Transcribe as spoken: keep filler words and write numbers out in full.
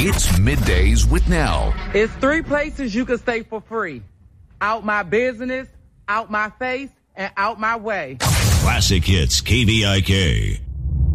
It's Middays with Nell. It's three places you can stay for free. Out my business, out my face, and out my way. Classic Hits K V I K.